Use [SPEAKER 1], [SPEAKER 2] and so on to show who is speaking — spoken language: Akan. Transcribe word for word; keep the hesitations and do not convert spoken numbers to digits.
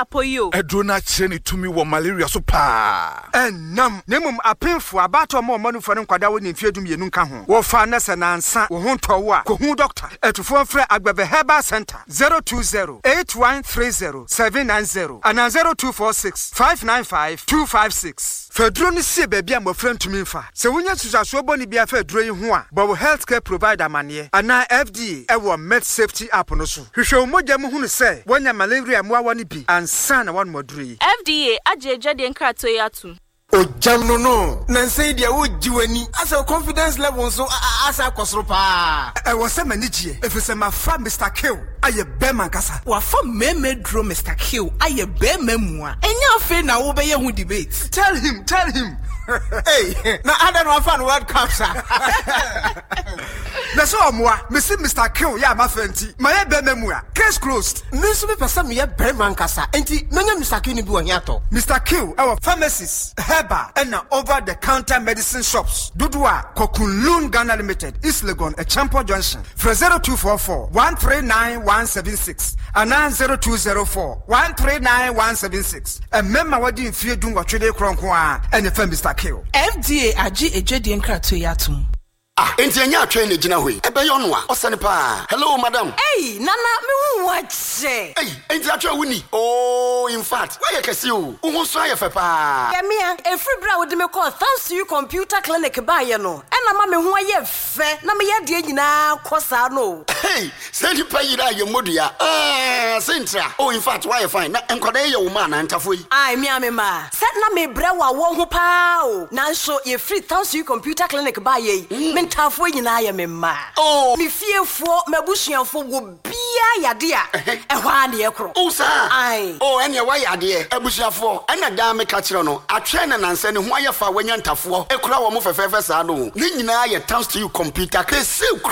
[SPEAKER 1] apoyo
[SPEAKER 2] edrona cheni tumi wo malaria so pa
[SPEAKER 3] enam nemum apemfo abato mo manufo ne nkwada wo ne mfiedum yenu nka ho wo fa na se nansa wo ho ntowo a ko hu doctor etufo mfre Agbebe Herbal Center zero two zero eight one three zero seven nine zero and zero two four six five nine five two five six. Fedro ni se bebia mo frem tumi mfa se wonya susaso boni bia fedro yi ho a bo healthcare provider mane ana F D A e wo med safety app no so hwehwe mogya mu hunu se wonya malaria mo awone bi ansa na won moduru yi
[SPEAKER 1] F D A ajeje de nkrato yi atum
[SPEAKER 4] o jam no no na say dia wo jiwani as a confidence level so asa kwosoro pa
[SPEAKER 3] e wo se manijie efese ma fa Mister Kill aye Beman kasa
[SPEAKER 4] wa fa meme dro Mister Kill aye Beman mu a enya afi na wo be ye hu debate
[SPEAKER 3] tell him tell him
[SPEAKER 4] hey na ada no fa no World Cup sa
[SPEAKER 3] na so omoa me see Mister Kill ya ma fanti ma ye Beman mu a case closed
[SPEAKER 4] me so be person me ye Beman kasa enti menya Mister Kill ni bi wo hiato
[SPEAKER 3] Mister Kill our pharmacies Heba and over the counter medicine shops. Dudua Kokunlun Ghana Limited, East Legon, a Champo Junction. For zero two four four one three nine one seven six and nine zero two zero four one three nine one seven six. A member what in fear doing what today Cronkwa and the firm Mister Kill.
[SPEAKER 4] F D A Aji Ejedi Nkrato Yatum.
[SPEAKER 5] Ah, enti anya atwe ne gina hoi. Ebe yo no a, osane pa. Hello madam.
[SPEAKER 6] Hey, nana me hu wache.
[SPEAKER 5] Hey, enti atwe wuni. Oh, in fact, why you kesi o? Wo so aye fe pa.
[SPEAKER 6] Ya mia, e free bra wo de me call thanks to you computer clinic ba ye no. E na ma me hu aye fe, na me ye de nyina kosa no.
[SPEAKER 5] Hey, send pa yira ye modua. Ah, sentra. Oh, in fact, why you fine? Na enkoda ye wo ma na ntafo yi.
[SPEAKER 6] Ai, mia me ma. Set na me bra wa wo ho pa o. Na so ye free thanks to you computer clinic ba ye. Mm. Tafo nyina ya me ma
[SPEAKER 5] oh
[SPEAKER 6] mi fiefo mabusuafo wo bia yade a e hwa na ye kro
[SPEAKER 5] oh sa
[SPEAKER 6] ai
[SPEAKER 5] oh ene wa yade abusuafo ena da me ka kire no atwe na nanse ne ho ayefa wanya ntafo e kura wo mo fefefe sa no ni nyina ye thanks to you computer ke